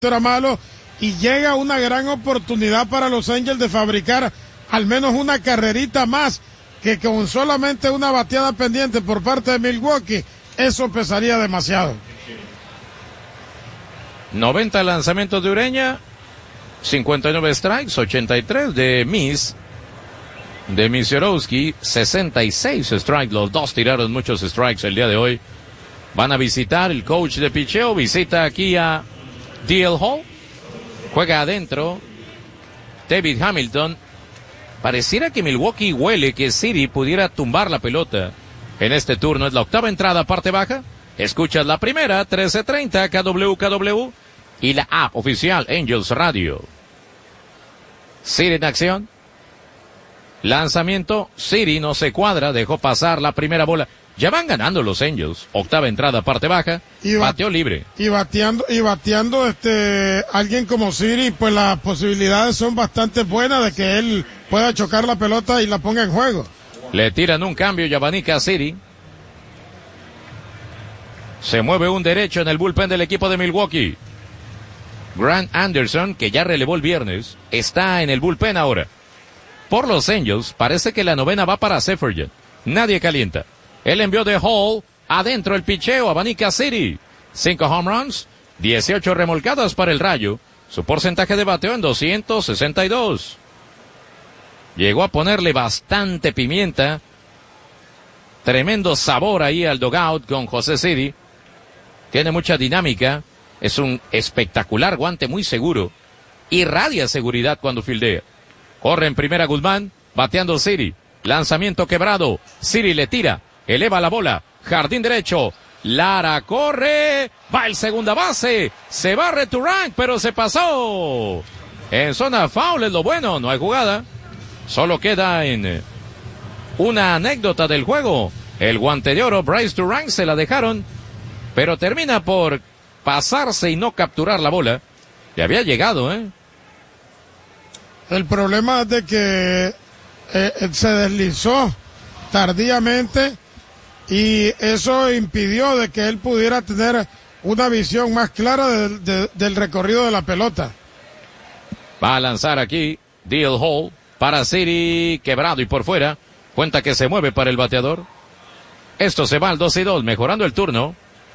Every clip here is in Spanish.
era malo y llega una gran oportunidad para los Angels de fabricar al menos una carrerita más, que con solamente una bateada pendiente por parte de Milwaukee, eso pesaría demasiado. 90 lanzamientos de Ureña, 59 strikes, 83 de Misiorowski, 66 strikes, los dos tiraron muchos strikes el día de hoy. Van a visitar el coach de picheo, visita aquí a D.L. Hall, juega adentro David Hamilton. Pareciera que Milwaukee huele que City pudiera tumbar la pelota en este turno. Es la octava entrada, parte baja. Escuchas la primera, 13:30, KWKW y la app oficial Angels Radio. City en acción. Lanzamiento, City no se cuadra, dejó pasar la primera bola. Ya van ganando los Angels. Octava entrada, parte baja. Bateó libre. Y bateando alguien como City, pues las posibilidades son bastante buenas de que él pueda chocar la pelota y la ponga en juego. Le tiran un cambio y abanica a City. Se mueve un derecho en el bullpen del equipo de Milwaukee. Grant Anderson, que ya relevó el viernes, está en el bullpen ahora. Por los Angels, parece que la novena va para Seferian. Nadie calienta. El envío de Hall, adentro el picheo, abanica City. 5 home runs, 18 remolcadas para el Rayo. Su porcentaje de bateo en 262. Llegó a ponerle bastante pimienta. Tremendo sabor ahí al dugout con José City. Tiene mucha dinámica. Es un espectacular guante muy seguro. Irradia seguridad cuando fildea. Corre en primera Guzmán, bateando City. Lanzamiento quebrado. City le tira. Eleva la bola, jardín derecho, Lara corre, va el segunda base, se va Returang, pero se pasó. En zona foul es lo bueno, no hay jugada. Solo queda en una anécdota del juego. El guante de oro, Bryce Turang, se la dejaron, pero termina por pasarse y no capturar la bola. Le había llegado, El problema es de que se deslizó tardíamente. Y eso impidió de que él pudiera tener una visión más clara del recorrido de la pelota. Va a lanzar aquí D.L. Hall para City, quebrado y por fuera. Cuenta que se mueve para el bateador. Esto se va al 2-2, mejorando el turno.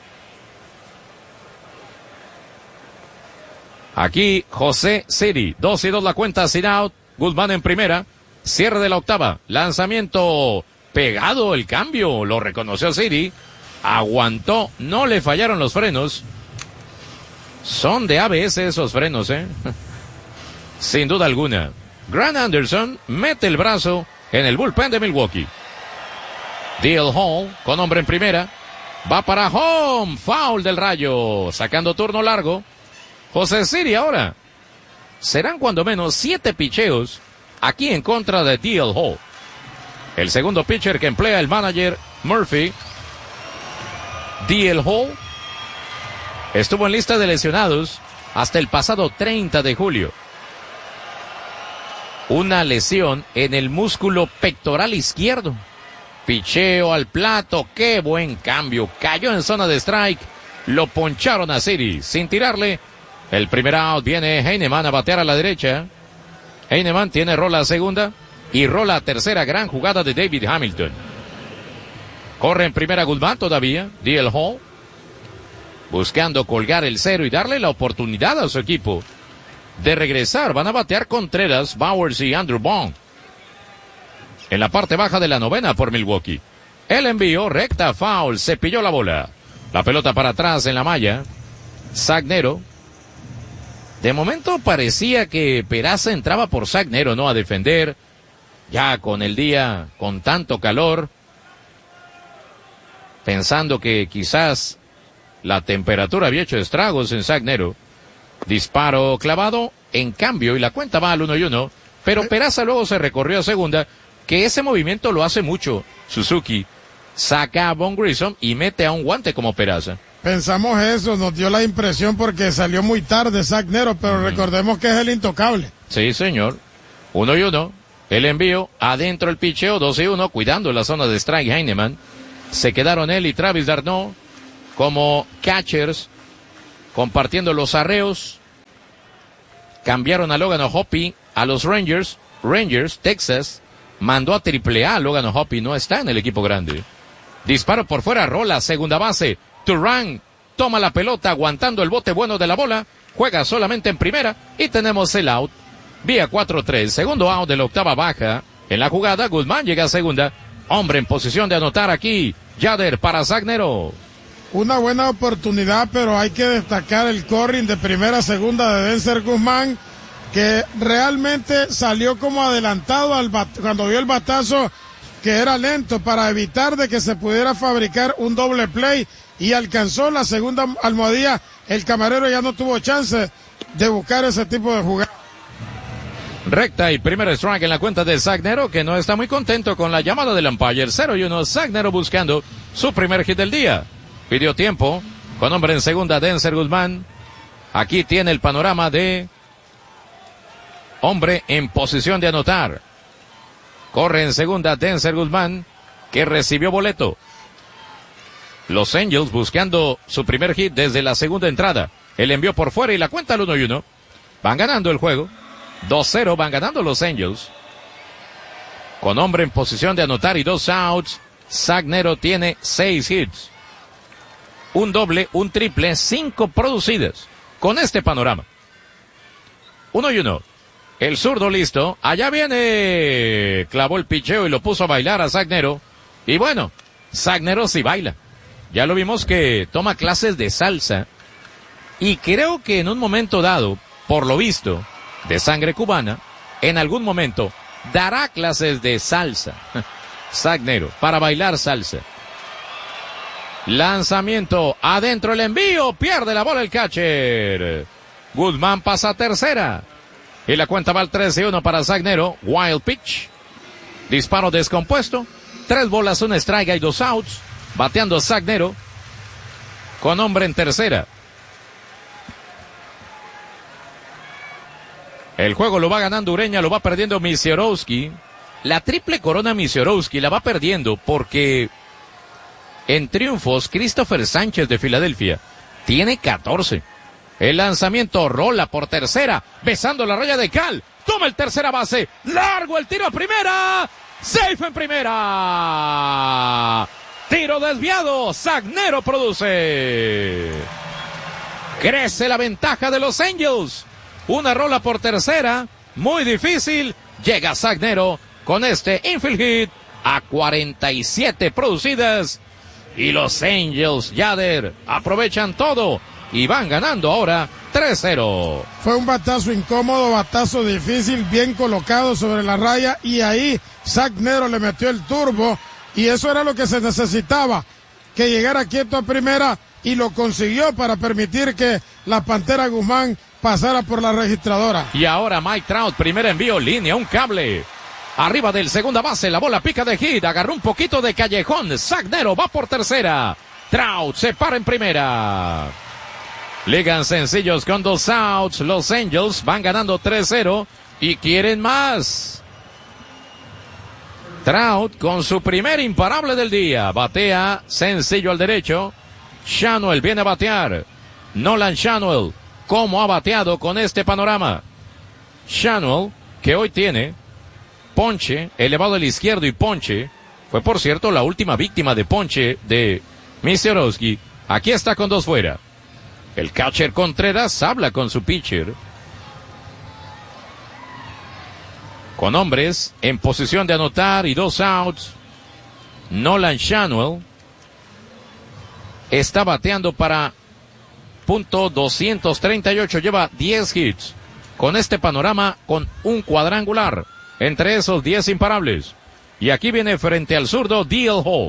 Aquí José City, 2-2 la cuenta, sin out. Guzmán en primera. Cierre de la octava. Lanzamiento pegado el cambio, lo reconoció City, aguantó, no le fallaron los frenos. Son de ABS esos frenos, sin duda alguna. Grant Anderson mete el brazo en el bullpen de Milwaukee. D.L. Hall, con hombre en primera, va para home, foul del Rayo, sacando turno largo. José City ahora. Serán cuando menos 7 picheos aquí en contra de D.L. Hall. El segundo pitcher que emplea el manager Murphy. D.L. Hall estuvo en lista de lesionados hasta el pasado 30 de julio. Una lesión en el músculo pectoral izquierdo. Picheo al plato, qué buen cambio. Cayó en zona de strike. Lo poncharon a City sin tirarle. El primer out, viene Heinemann a batear a la derecha. Heinemann tiene rola a segunda. Y rola a tercera, gran jugada de David Hamilton. Corre en primera Guzmán todavía, D.L. Hall. Buscando colgar el cero y darle la oportunidad a su equipo de regresar. Van a batear Contreras, Bowers y Andrew Bond. En la parte baja de la novena por Milwaukee. El envío, recta, foul, se pilló la bola. La pelota para atrás en la malla. Zagnero. De momento parecía que Peraza entraba por Zagnero, ¿no? A defender. Ya con el día, con tanto calor, pensando que quizás la temperatura había hecho estragos en Zagnero. Disparo clavado, en cambio, y la cuenta va al 1-1, pero Peraza luego se recorrió a segunda, que ese movimiento lo hace mucho Suzuki. Saca a Von Grissom y mete a un guante como Peraza. Pensamos eso, nos dio la impresión porque salió muy tarde Zagnero, pero recordemos que es el intocable. Sí, señor. 1-1. El envío, adentro el picheo, 2-1, cuidando la zona de strike Heinemann. Se quedaron él y Travis d'Arnaud como catchers, compartiendo los arreos. cambiaron a Logan O'Hoppe a los Rangers. Texas mandó a AAA. Logan O'Hoppe no está en el equipo grande. Disparo por fuera, rola, segunda base. Turang toma la pelota aguantando el bote bueno de la bola. Juega solamente en primera y tenemos el out. Vía 4-3, segundo out de la octava baja. En la jugada, Guzmán llega a segunda. Hombre en posición de anotar aquí. Yader para Zagnero. Una buena oportunidad, pero hay que destacar el corring de primera a segunda de Denzer Guzmán, que realmente salió como adelantado cuando vio el batazo, que era lento, para evitar de que se pudiera fabricar un doble play, y alcanzó la segunda almohadilla. El camarero ya no tuvo chance de buscar ese tipo de jugada. Recta y primer strike en la cuenta de Zagnero, que no está muy contento con la llamada del umpire. 0-1, Zagnero buscando su primer hit del día. Pidió tiempo, con hombre en segunda, Denzer Guzmán. Aquí tiene el panorama de hombre en posición de anotar. Corre en segunda Denzer Guzmán, que recibió boleto. Los Angels buscando su primer hit desde la segunda entrada. El envió por fuera y la cuenta al 1-1. Van ganando el juego. 2-0, van ganando los Angels. Con hombre en posición de anotar y 2 outs, Zagnero tiene 6 hits. Un doble, un triple, 5 producidas. Con este panorama. 1-1. El zurdo listo. Allá viene. Clavó el picheo y lo puso a bailar a Zagnero. Y bueno, Zagnero sí baila. Ya lo vimos que toma clases de salsa. Y creo que en un momento dado, por lo visto, de sangre cubana, en algún momento dará clases de salsa. Zagnero, para bailar salsa. Lanzamiento, adentro el envío, pierde la bola el catcher. Guzmán pasa a tercera. Y la cuenta va al 3-1 para Zagnero. Wild pitch. Disparo descompuesto. 3 bolas, 1 strike y 2 outs. Bateando Zagnero. Con hombre en tercera. El juego lo va ganando Ureña, lo va perdiendo Misiorowski. La triple corona Misiorowski la va perdiendo porque en triunfos Christopher Sánchez de Filadelfia tiene 14. El lanzamiento rola por tercera, besando la raya de cal. Toma el tercera base, largo el tiro a primera. Safe en primera. Tiro desviado, Zagnero produce. Crece la ventaja de los Angels. Una rola por tercera, muy difícil. Llega Zagnero con este infield hit a 47 producidas. Y los Angels, Yader, aprovechan todo y van ganando ahora 3-0. Fue un batazo incómodo, batazo difícil, bien colocado sobre la raya, y ahí Zagnero le metió el turbo, y eso era lo que se necesitaba, que llegara quieto a primera, y lo consiguió para permitir que la Pantera Guzmán pasara por la registradora. Y ahora Mike Trout, primer envío, línea, un cable. Arriba del segunda base, la bola pica de hit, agarró un poquito de callejón, Zagnero va por tercera. Trout se para en primera. Ligan sencillos con 2 outs, los Angels van ganando 3-0 y quieren más. Trout con su primer imparable del día, batea sencillo al derecho. Schanuel viene a batear. Nolan Schanuel, ¿cómo ha bateado con este panorama? Schanuel, que hoy tiene ponche, elevado al izquierdo y ponche. Fue, por cierto, la última víctima de ponche de Misiorowski. Aquí está con 2 fuera. El catcher Contreras habla con su pitcher. Con hombres en posición de anotar y 2 outs. Nolan Schanuel está bateando para .238, lleva 10 hits. Con este panorama, con un cuadrangular. Entre esos 10 imparables. Y aquí viene frente al zurdo D.L. Hall.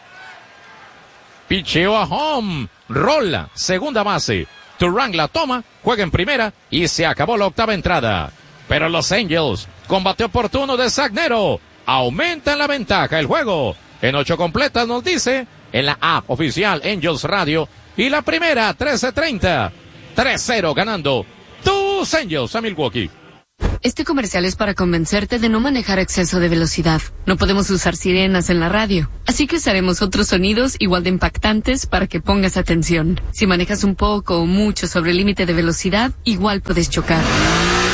Picheo a home. Rola. Segunda base. Turang la toma. Juega en primera. Y se acabó la octava entrada. Pero los Angels, combate oportuno de Zagnero, aumentan la ventaja. El juego en 8 completas nos dice en la app oficial Angels Radio. Y la primera 13:30. 3-0 ganando tus Angels a Milwaukee. Este comercial es para convencerte de no manejar a exceso de velocidad. No podemos usar sirenas en la radio, así que usaremos otros sonidos igual de impactantes para que pongas atención. Si manejas un poco o mucho sobre el límite de velocidad, igual puedes chocar.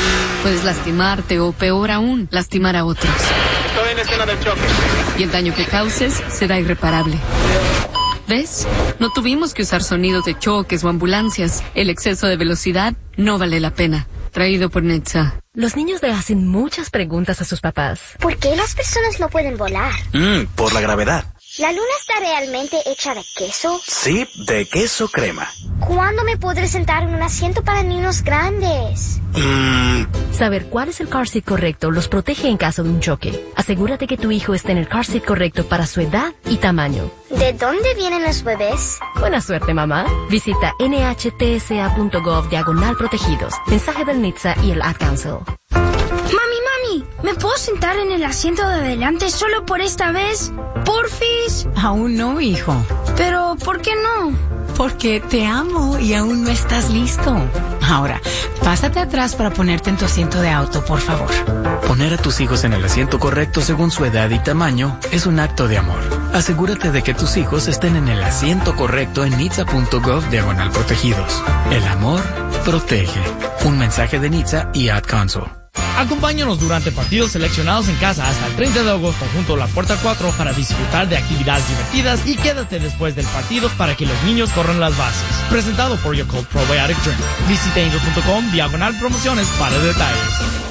Puedes lastimarte o, peor aún, lastimar a otros. Estoy en escena del choque. Y el daño que causes será irreparable. ¿Ves? No tuvimos que usar sonidos de choques o ambulancias. El exceso de velocidad no vale la pena. Traído por NHTSA. Los niños le hacen muchas preguntas a sus papás. ¿Por qué las personas no pueden volar? Por la gravedad. ¿La luna está realmente hecha de queso? Sí, de queso crema. ¿Cuándo me podré sentar en un asiento para niños grandes? Saber cuál es el car seat correcto los protege en caso de un choque. Asegúrate que tu hijo esté en el car seat correcto para su edad y tamaño. ¿De dónde vienen los bebés? Buena suerte, mamá. Visita nhtsa.gov/protegidos. Mensaje del NHTSA y el Ad Council. Mami, ¿me puedo sentar en el asiento de adelante solo por esta vez? ¿Porfis? Aún no, hijo. Pero, ¿por qué no? Porque te amo y aún no estás listo. Ahora, pásate atrás para ponerte en tu asiento de auto, por favor. Poner a tus hijos en el asiento correcto según su edad y tamaño es un acto de amor. Asegúrate de que tus hijos estén en el asiento correcto en NHTSA.gov/protegidos. El amor protege. Un mensaje de NHTSA y Ad Council. Acompáñanos durante partidos seleccionados en casa hasta el 30 de agosto junto a la Puerta 4 para disfrutar de actividades divertidas y quédate después del partido para que los niños corran las bases. Presentado por Yakult Probiotic Drink. Visita angel.com/promociones para detalles.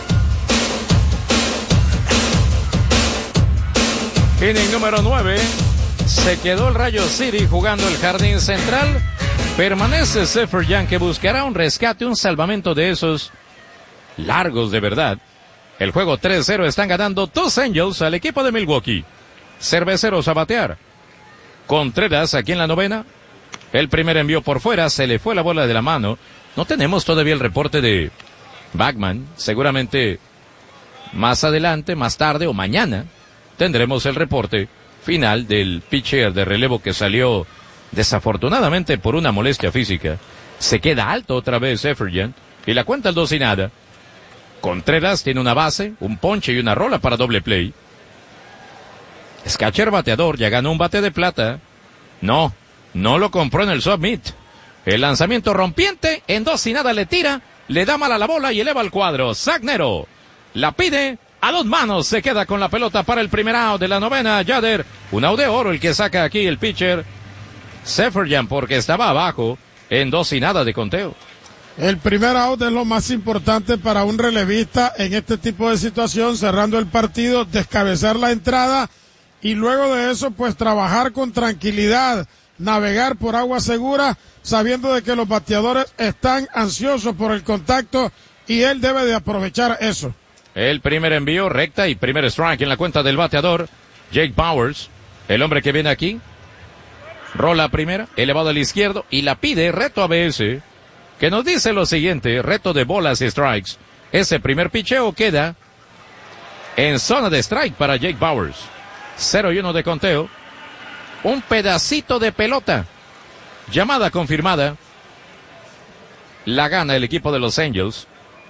Inning número 9. Se quedó el Rayo City jugando el jardín central. Permanece Seferian, que buscará un rescate, un salvamento de esos largos de verdad. El juego 3-0 están ganando dos Angels al equipo de Milwaukee. Cerveceros a batear. Contreras aquí en la novena. El primer envío por fuera, se le fue la bola de la mano. No tenemos todavía el reporte de Bagman. Seguramente más adelante, más tarde o mañana tendremos el reporte final del pitcher de relevo que salió desafortunadamente por una molestia física. Se queda alto otra vez Efferjan y la cuenta el 2-0. Contreras tiene una base, un ponche y una rola para doble play. Scatcher bateador, ya ganó un bate de plata. No lo compró en el Submit. El lanzamiento rompiente, en 2-0 le tira, le da mala la bola y eleva al cuadro. Zagnero la pide a dos manos, se queda con la pelota para el primer out de la novena. Yader, un out de oro el que saca aquí el pitcher Seferian porque estaba abajo en 2-0 de conteo. El primer out es lo más importante para un relevista en este tipo de situación, cerrando el partido, descabezar la entrada y luego de eso pues trabajar con tranquilidad, navegar por agua segura, sabiendo de que los bateadores están ansiosos por el contacto y él debe de aprovechar eso. El primer envío, recta y primer strike en la cuenta del bateador, Jake Bauers, el hombre que viene aquí, rola primera, elevado al izquierdo y la pide, reto ABS, que nos dice lo siguiente, reto de bolas y strikes. Ese primer picheo queda en zona de strike para Jake Bauers. 0-1 de conteo. Un pedacito de pelota. Llamada confirmada. La gana el equipo de los Angels.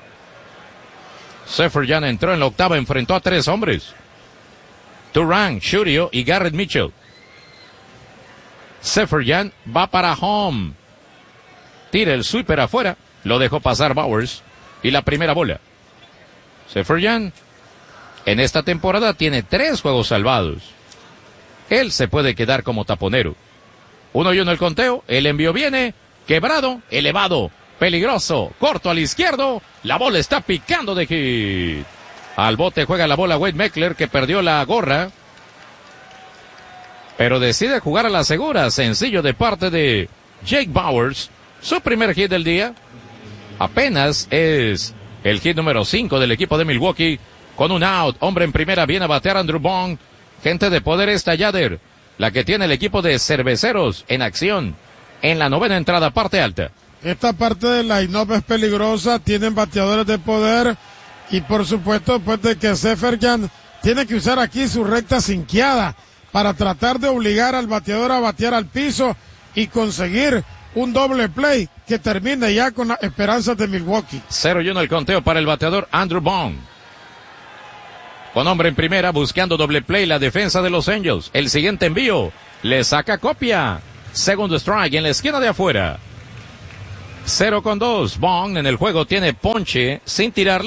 Seferian entró en la octava, enfrentó a 3 hombres. Turan, Shurio y Garrett Mitchell. Seferian va para home. Tira el sweeper afuera, lo dejó pasar Bauers y la primera bola. Seferian en esta temporada tiene 3 juegos salvados. Él se puede quedar como taponero. 1-1 el conteo, el envío viene, quebrado, elevado, peligroso, corto al izquierdo, la bola está picando de hit. Al bote juega la bola Wade Meckler, que perdió la gorra, pero decide jugar a la segura. Sencillo de parte de Jake Bauers. Su primer hit del día. Apenas es el hit número 5 del equipo de Milwaukee. Con un out, hombre en primera, viene a batear Andrew Bond. Gente de poder esta Yader, la que tiene el equipo de Cerveceros en acción en la novena entrada, parte alta. Esta parte de la line-up es peligrosa, tienen bateadores de poder y por supuesto pues de que Seferian tiene que usar aquí su recta sinqueada para tratar de obligar al bateador a batear al piso y conseguir un doble play que termine ya con las esperanzas de Milwaukee. 0-1 el conteo para el bateador Andrew Bond. Con hombre en primera, buscando doble play la defensa de los Angels. El siguiente envío, le saca copia. Segundo strike en la esquina de afuera. 0-2. Bond en el juego tiene ponche sin tirarle.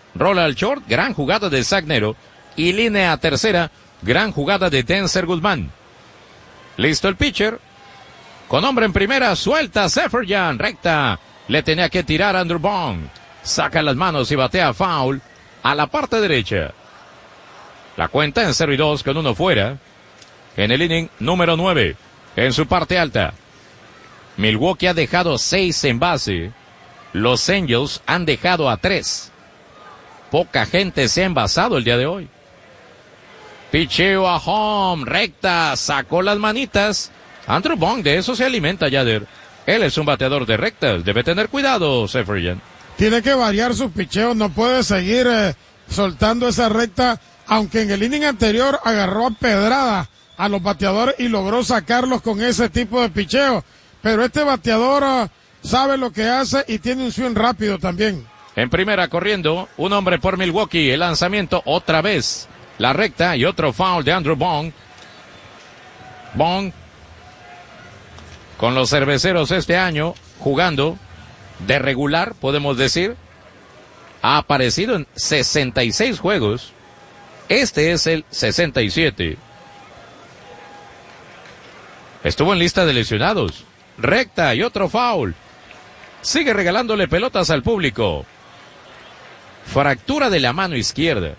Rola al short, gran jugada de Zach Nero. Y línea a tercera, gran jugada de Denzer Guzmán. Listo el pitcher. Con hombre en primera, suelta Seferian, recta. Le tenía que tirar a Andrew Bond. Saca las manos y batea foul a la parte derecha. La cuenta en 0-2 con uno fuera. En el inning número 9. En su parte alta. Milwaukee ha dejado 6 en base. Los Angels han dejado a 3. Poca gente se ha envasado el día de hoy. Picheo a home, recta, sacó las manitas. Andrew Bond de eso se alimenta, Yader. Él es un bateador de rectas, debe tener cuidado, Seferian. Tiene que variar sus picheos, no puede seguir soltando esa recta, aunque en el inning anterior agarró a pedrada a los bateadores y logró sacarlos con ese tipo de picheo. Pero este bateador sabe lo que hace y tiene un swing rápido también. En primera corriendo, un hombre por Milwaukee, el lanzamiento otra vez. La recta y otro foul de Andrew Bond. Bond con los cerveceros este año, jugando de regular, podemos decir. Ha aparecido en 66 juegos. Este es el 67. Estuvo en lista de lesionados. Recta y otro foul. Sigue regalándole pelotas al público. Fractura de la mano izquierda.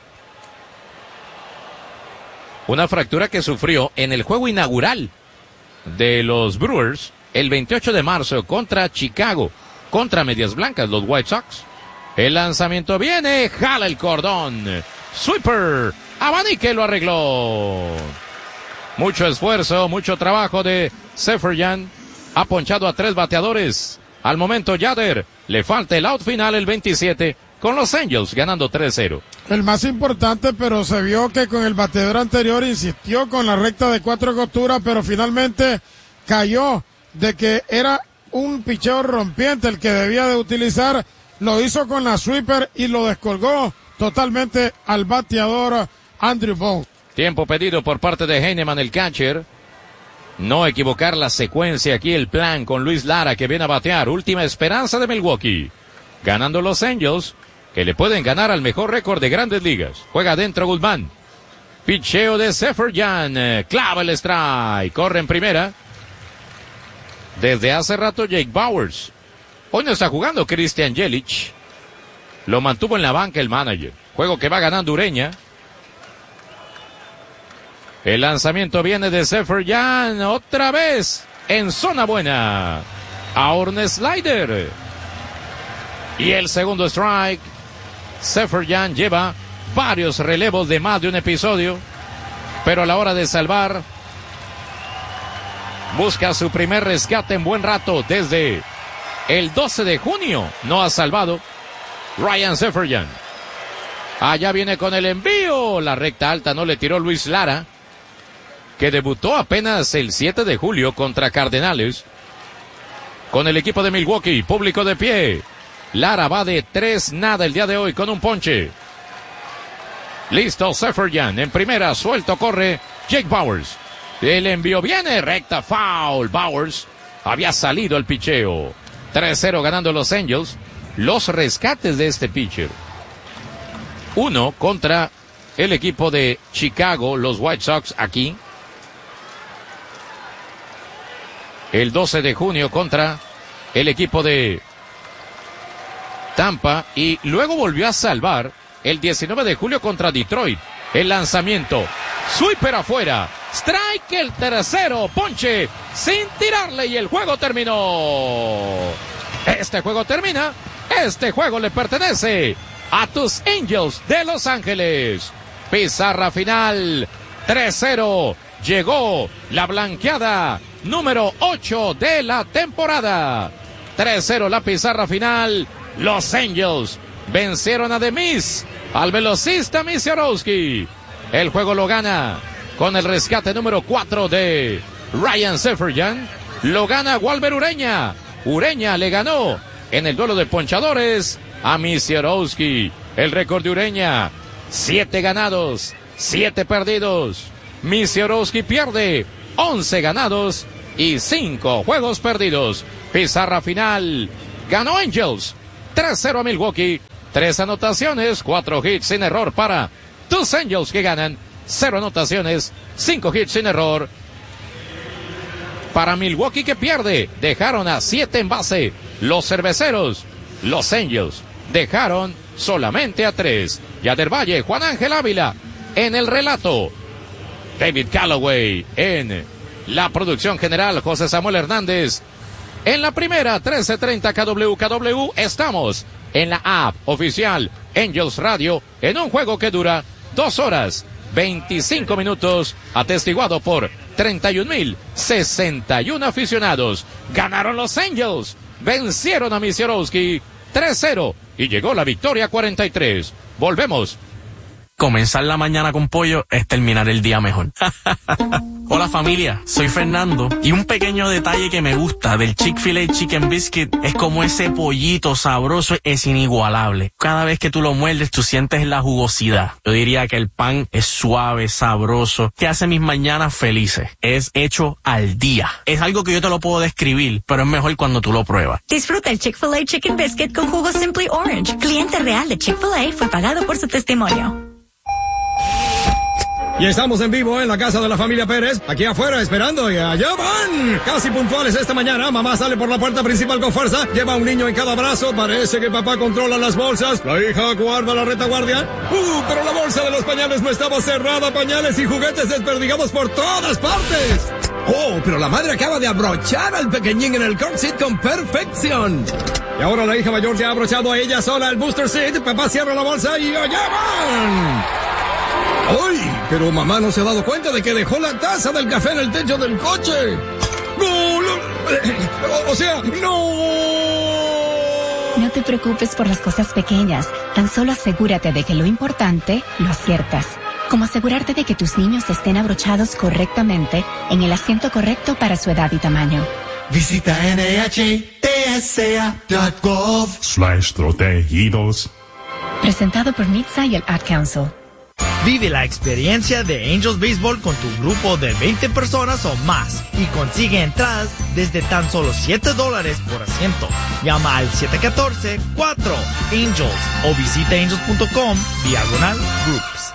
Una fractura que sufrió en el juego inaugural de los Brewers el 28 de marzo contra Chicago, contra Medias Blancas, los White Sox. El lanzamiento viene, jala el cordón. Sweeper, abanique lo arregló. Mucho esfuerzo, mucho trabajo de Seferian. Ha ponchado a 3 bateadores. Al momento Yader, le falta el out final, el 27, con los Angels ganando 3-0. El más importante, pero se vio que con el bateador anterior insistió con la recta de 4 costuras, pero finalmente cayó de que era un picheo rompiente el que debía de utilizar. Lo hizo con la sweeper y lo descolgó totalmente al bateador Andrew Bond. Tiempo pedido por parte de Heinemann, el catcher. No equivocar la secuencia aquí, el plan con Luis Lara que viene a batear. Última esperanza de Milwaukee. Ganando los Angels, que le pueden ganar al mejor récord de Grandes Ligas. Juega adentro Guzmán. Picheo de Seferian. Clava el strike. Corre en primera. Desde hace rato Jake Bauers. Hoy no está jugando Christian Yelich. Lo mantuvo en la banca el manager. Juego que va ganando Ureña. El lanzamiento viene de Seferian. Otra vez en zona buena. Ahora un slider. Y el segundo strike. Seferian lleva varios relevos de más de un episodio. Pero a la hora de salvar, busca su primer rescate en buen rato. Desde el 12 de junio no ha salvado Ryan Seferian. Allá viene con el envío. La recta alta no le tiró Luis Lara, que debutó apenas el 7 de julio contra Cardenales con el equipo de Milwaukee. Público de pie. Lara va de 3-0 el día de hoy con un ponche. Listo Seferian. En primera, suelto, corre Jake Bauers. El envío viene, recta, foul. Bauers había salido el picheo. 3-0 ganando los Angels. Los rescates de este pitcher. Uno contra el equipo de Chicago, los White Sox aquí. El 12 de junio contra el equipo de Tampa y luego volvió a salvar el 19 de julio contra Detroit. El lanzamiento, sweeper afuera, strike el tercero, ponche sin tirarle y el juego terminó. Este juego termina, este juego le pertenece a tus Angels de Los Ángeles. Pizarra final, 3-0, llegó la blanqueada número 8 de la temporada. 3-0 la pizarra final. Los Angels vencieron a The Miz, al velocista Misiorowski. El juego lo gana con el rescate número 4 de Ryan Seferian. Lo gana Walber Ureña. Ureña le ganó en el duelo de ponchadores a Misiorowski. El récord de Ureña, 7 ganados, 7 perdidos. Misiorowski pierde 11 ganados y 5 juegos perdidos. Pizarra final, ganó Angels 3-0 a Milwaukee. 3 anotaciones, 4 hits sin error para tus Angels, que ganan. 0 anotaciones, 5 hits sin error para Milwaukee, que pierde. Dejaron a 7 en base los Cerveceros. Los Angels dejaron solamente a 3. Yader Valle, Juan Ángel Ávila en el relato. David Calloway en la producción general. José Samuel Hernández en la primera. 13:30 KWKW. Estamos en la app oficial Angels Radio en un juego que dura 2 horas 25 minutos, atestiguado por 31,061 aficionados. Ganaron los Angels, vencieron a Misiorowski 3-0 y llegó la victoria 43. Volvemos. Comenzar la mañana con pollo es terminar el día mejor. Hola familia, soy Fernando y un pequeño detalle que me gusta del Chick-fil-A Chicken Biscuit es como ese pollito sabroso es inigualable. Cada vez que tú lo muerdes tú sientes la jugosidad. Yo diría que el pan es suave, sabroso, que hace mis mañanas felices. Es hecho al día. Es algo que yo te lo puedo describir, pero es mejor cuando tú lo pruebas. Disfruta el Chick-fil-A Chicken Biscuit con jugo Simply Orange. Cliente real de Chick-fil-A fue pagado por su testimonio. Y estamos en vivo en la casa de la familia Pérez, aquí afuera esperando, y allá van, casi puntuales esta mañana. Mamá sale por la puerta principal con fuerza, lleva a un niño en cada brazo, parece que papá controla las bolsas, la hija guarda la retaguardia. Pero la bolsa de los pañales no estaba cerrada, pañales y juguetes desperdigados por todas partes. Pero la madre acaba de abrochar al pequeñín en el car seat con perfección. Y ahora la hija mayor se ha abrochado a ella sola el booster seat, papá cierra la bolsa y allá van. ¡Ay! Pero mamá no se ha dado cuenta de que dejó la taza del café en el techo del coche. ¡No! O sea, ¡no! No te preocupes por las cosas pequeñas. Tan solo asegúrate de que lo importante lo aciertas. Como asegurarte de que tus niños estén abrochados correctamente en el asiento correcto para su edad y tamaño. Visita NHTSA.gov/protegidos. Presentado por NHTSA y el Ad Council. Vive la experiencia de Angels Baseball con tu grupo de 20 personas o más y consigue entradas desde tan solo $7 por asiento. Llama al 714-4-ANGELS o visita angels.com/groups.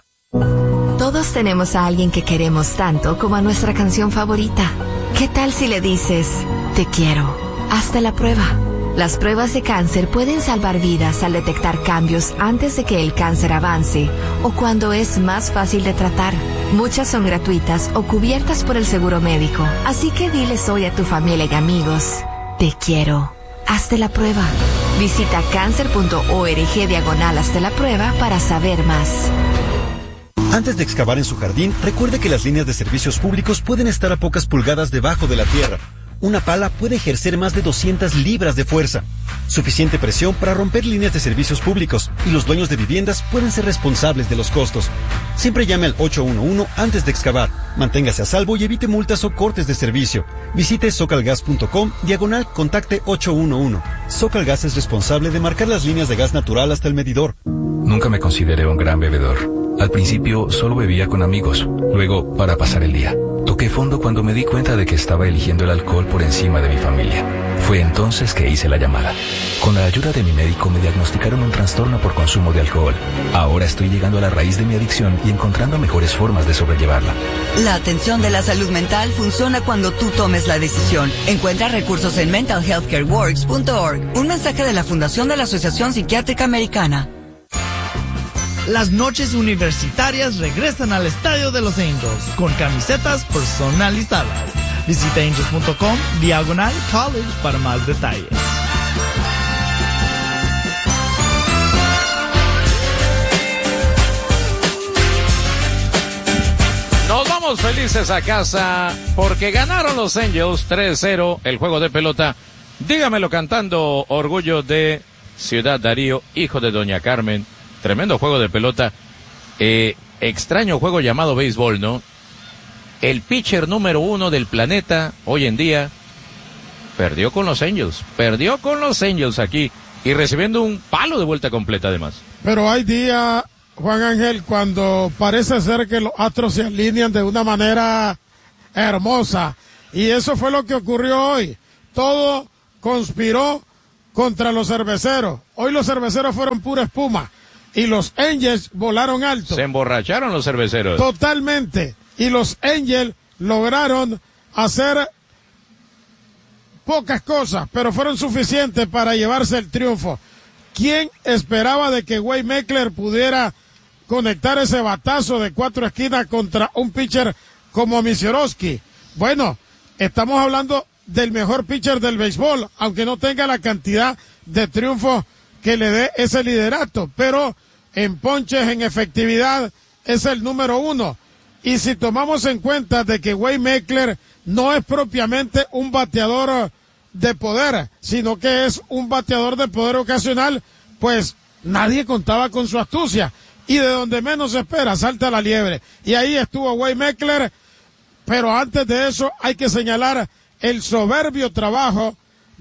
Todos tenemos a alguien que queremos tanto como a nuestra canción favorita. ¿Qué tal si le dices, te quiero? Hazte la prueba. Las pruebas de cáncer pueden salvar vidas al detectar cambios antes de que el cáncer avance o cuando es más fácil de tratar. Muchas son gratuitas o cubiertas por el seguro médico. Así que diles hoy a tu familia y amigos, te quiero. Hazte la prueba. Visita cancer.org/hazte la prueba para saber más. Antes de excavar en su jardín, recuerde que las líneas de servicios públicos pueden estar a pocas pulgadas debajo de la tierra. Una pala puede ejercer más de 200 libras de fuerza, suficiente presión para romper líneas de servicios públicos, y los dueños de viviendas pueden ser responsables de los costos. Siempre llame al 811 antes de excavar. Manténgase a salvo y evite multas o cortes de servicio. Visite socalgas.com/contacte 811. Socalgas es responsable de marcar las líneas de gas natural hasta el medidor. Nunca me consideré un gran bebedor. Al principio solo bebía con amigos, luego para pasar el día. Toqué fondo cuando me di cuenta de que estaba eligiendo el alcohol por encima de mi familia. Fue entonces que hice la llamada. Con la ayuda de mi médico me diagnosticaron un trastorno por consumo de alcohol. Ahora estoy llegando a la raíz de mi adicción y encontrando mejores formas de sobrellevarla. La atención de la salud mental funciona cuando tú tomes la decisión. Encuentra recursos en mentalhealthcareworks.org. Un mensaje de la Fundación de la Asociación Psiquiátrica Americana. Las noches universitarias regresan al Estadio de los Angels con camisetas personalizadas. Visita angels.com/college para más detalles. Nos vamos felices a casa porque ganaron los Angels 3-0 el juego de pelota. Dígamelo cantando Orgullo de Ciudad Darío, hijo de Doña Carmen. Tremendo juego de pelota. Extraño juego llamado béisbol, ¿no? El pitcher número 1 del planeta hoy en día perdió con los Angels aquí y recibiendo un palo de vuelta completa además. Pero hay días, Juan Ángel, cuando parece ser que los astros se alinean de una manera hermosa, y eso fue lo que ocurrió hoy. Todo conspiró contra los cerveceros. hoy los cerveceros fueron pura espuma y los Angels volaron alto. Se emborracharon los cerveceros. Totalmente. Y los Angels lograron hacer pocas cosas, pero fueron suficientes para llevarse el triunfo. ¿Quién esperaba de que Wade Meckler pudiera conectar ese batazo de 4 esquinas contra un pitcher como Misiorowski? Bueno, estamos hablando del mejor pitcher del béisbol, aunque no tenga la cantidad de triunfos que le dé ese liderato, pero en ponches, en efectividad, es el número 1. Y si tomamos en cuenta de que Wade Meckler no es propiamente un bateador de poder, sino que es un bateador de poder ocasional, pues nadie contaba con su astucia. Y de donde menos se espera, salta la liebre. Y ahí estuvo Wade Meckler, pero antes de eso hay que señalar el soberbio trabajo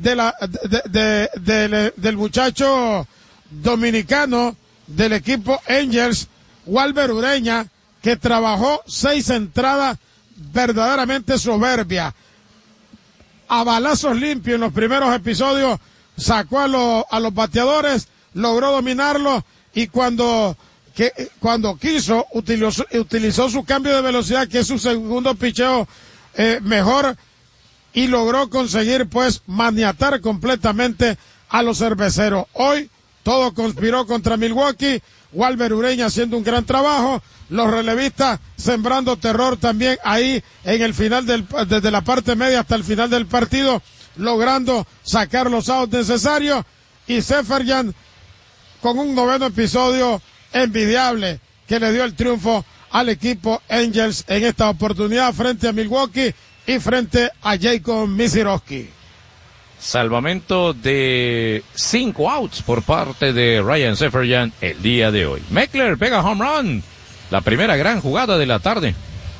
del muchacho dominicano del equipo Angels, Walber Ureña, que trabajó 6 entradas verdaderamente soberbia. A balazos limpios en los primeros episodios, sacó a los bateadores, logró dominarlos y cuando quiso, utilizó su cambio de velocidad, que es su segundo picheo mejor, y logró conseguir pues maniatar completamente a los cerveceros. Hoy todo conspiró contra Milwaukee, Walber Ureña haciendo un gran trabajo, los relevistas sembrando terror también ahí en el final desde la parte media hasta el final del partido, logrando sacar los outs necesarios, y Seferyan con un 9º episodio envidiable que le dio el triunfo al equipo Angels en esta oportunidad frente a Milwaukee y frente a Jacob Misiorowski. Salvamento de 5 outs por parte de Ryan Seferyan el día de hoy. Meckler pega home run. La primera gran jugada de la tarde.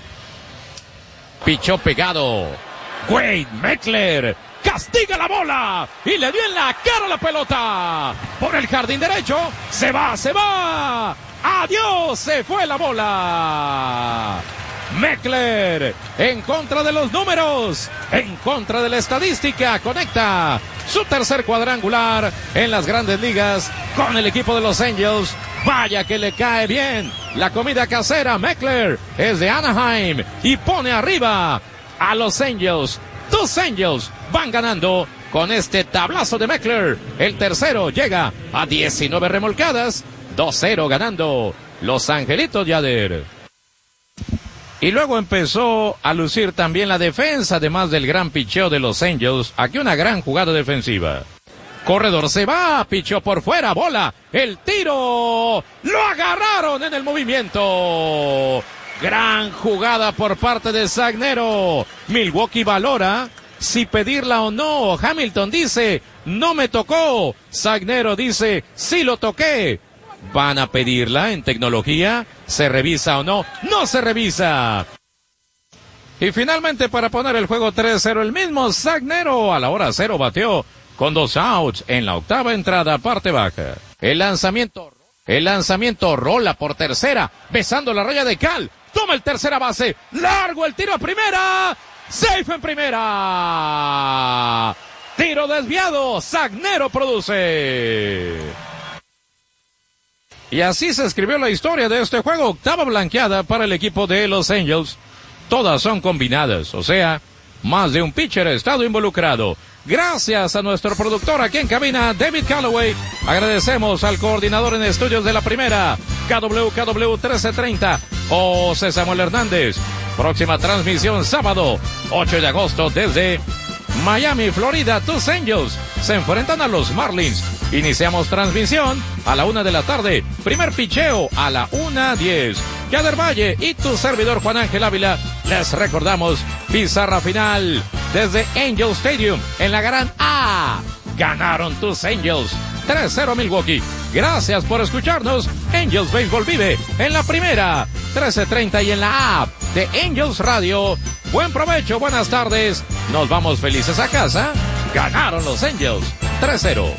Pichó pegado. Wade Meckler castiga la bola y le dio en la cara la pelota. Por el jardín derecho. Se va. Adiós, se fue la bola. Meckler, en contra de los números, en contra de la estadística, conecta su tercer cuadrangular en las grandes ligas con el equipo de los Angels. Vaya que le cae bien la comida casera. Meckler es de Anaheim y pone arriba a los Angels. Tus Angels van ganando con este tablazo de Meckler. El tercero llega a 19 remolcadas, 2-0 ganando los Angelitos Yader. Y luego empezó a lucir también la defensa, además del gran picheo de los Angels. Aquí una gran jugada defensiva. Corredor se va, pichó por fuera, bola, el tiro, lo agarraron en el movimiento. Gran jugada por parte de Sagnero. Milwaukee valora si pedirla o no. Hamilton dice, no me tocó. Sagnero dice, sí lo toqué. ¿Van a pedirla en tecnología? ¿Se revisa o no? ¡No se revisa! Y finalmente, para poner el juego 3-0, el mismo Sagnero a la hora 0 bateó con 2 outs en la octava entrada, parte baja. El lanzamiento rola por tercera, besando la raya de cal. Toma el tercera base, largo el tiro a primera. Safe en primera. Tiro desviado, Sagnero produce. Y así se escribió la historia de este juego. Octava blanqueada para el equipo de los Angels. Todas son combinadas, o sea, más de un pitcher ha estado involucrado. Gracias a nuestro productor aquí en cabina, David Calloway. Agradecemos al coordinador en estudios de la primera, KWKW 1330, José Samuel Hernández. Próxima transmisión sábado, 8 de agosto desde Miami, Florida. Tus Angels se enfrentan a los Marlins. Iniciamos transmisión a la 1 de la tarde. Primer picheo a la 1:10. Yader Valle y tu servidor Juan Ángel Ávila. Les recordamos pizarra final desde Angel Stadium en la Gran A. Ganaron tus Angels 3-0 Milwaukee. Gracias por escucharnos. Angels Baseball vive en la primera 1330 y en la app de Angels Radio. Buen provecho, buenas tardes. Nos vamos felices a casa. Ganaron los Angels 3-0.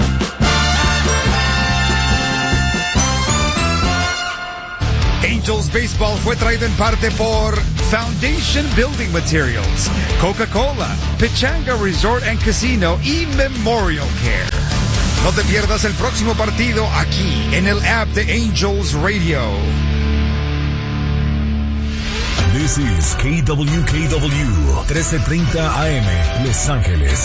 Angels Baseball fue traído en parte por Foundation Building Materials, Coca-Cola, Pechanga Resort and Casino y Memorial Care. No te pierdas el próximo partido aquí en el app de Angels Radio. This is KWKW 1330 AM, Los Ángeles.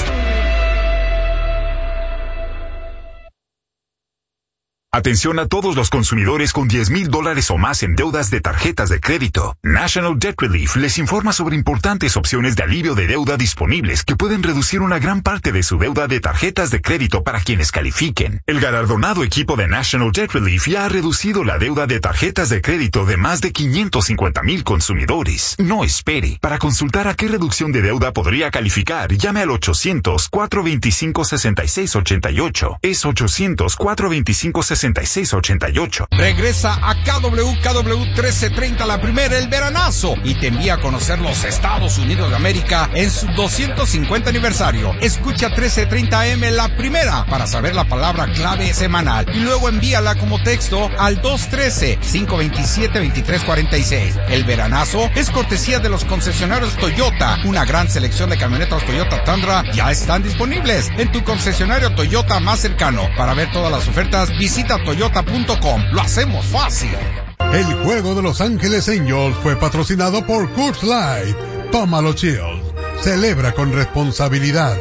Atención a todos los consumidores con $10,000 o más en deudas de tarjetas de crédito. National Debt Relief les informa sobre importantes opciones de alivio de deuda disponibles que pueden reducir una gran parte de su deuda de tarjetas de crédito para quienes califiquen. El galardonado equipo de National Debt Relief ya ha reducido la deuda de tarjetas de crédito de más de 550,000 consumidores. No espere. Para consultar a qué reducción de deuda podría calificar, llame al 800-425-6688. Es 800-425-6688. Regresa a KWKW 1330 la primera, el veranazo, y te envía a conocer los Estados Unidos de América en su 250 aniversario. Escucha 1330 AM la primera para saber la palabra clave semanal y luego envíala como texto al 213-527-2346. El veranazo es cortesía de los concesionarios Toyota. Una gran selección de camionetas Toyota Tundra ya están disponibles en tu concesionario Toyota más cercano. Para ver todas las ofertas, visita toyota.com. Lo hacemos fácil. El juego de Los Ángeles Angels fue patrocinado por Coors Light. Tómalo chill. Celebra con responsabilidad.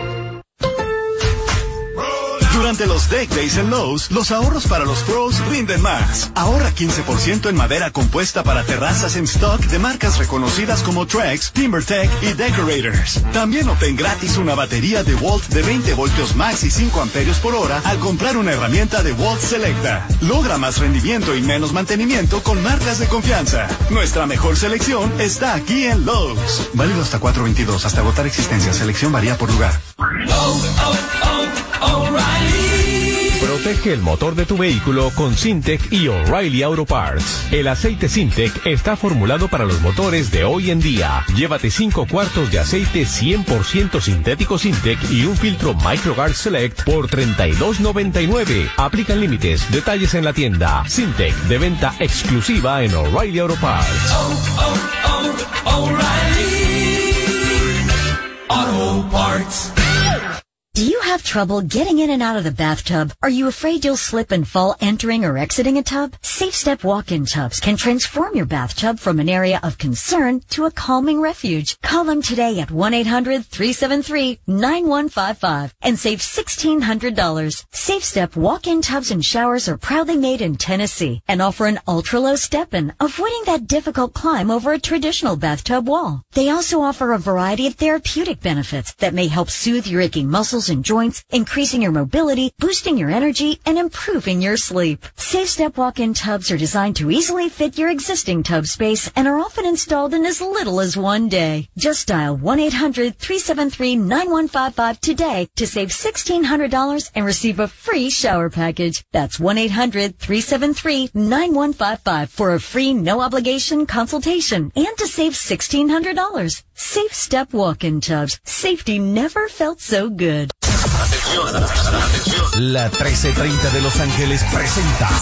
Durante los Deck Days en Lowe's, los ahorros para los pros rinden más. Ahorra 15% en madera compuesta para terrazas en stock de marcas reconocidas como Trex, TimberTech y Decorators. También obtén gratis una batería DeWalt de 20 voltios max y 5 amperios por hora al comprar una herramienta DeWalt Selecta. Logra más rendimiento y menos mantenimiento con marcas de confianza. Nuestra mejor selección está aquí en Lowe's. Válido hasta 4/22, hasta agotar existencia. Selección varía por lugar. Protege el motor de tu vehículo con Syntec y O'Reilly Auto Parts. El aceite Syntec está formulado para los motores de hoy en día. Llévate 5 cuartos de aceite 100% sintético Syntec y un filtro MicroGuard Select por $32.99. Aplican límites. Detalles en la tienda. Syntec, de venta exclusiva en O'Reilly Auto Parts. O'Reilly Auto Parts. Do you have trouble getting in and out of the bathtub? Are you afraid you'll slip and fall entering or exiting a tub? Safe Step walk-in tubs can transform your bathtub from an area of concern to a calming refuge. Call them today at 1-800-373-9155 and save $1,600. Safe Step walk-in tubs and showers are proudly made in Tennessee and offer an ultra-low step-in, avoiding that difficult climb over a traditional bathtub wall. They also offer a variety of therapeutic benefits that may help soothe your aching muscles and joints, increasing your mobility, boosting your energy, and improving your sleep. Safe Step walk-in tubs are designed to easily fit your existing tub space and are often installed in as little as one day. Just dial 1-800-373-9155 today to save $1,600 and receive a free shower package. That's 1-800-373-9155 for a free no-obligation consultation and to save $1,600. Safe Step walk-in tubs. Safety never felt so good. La 1330 de Los Ángeles presenta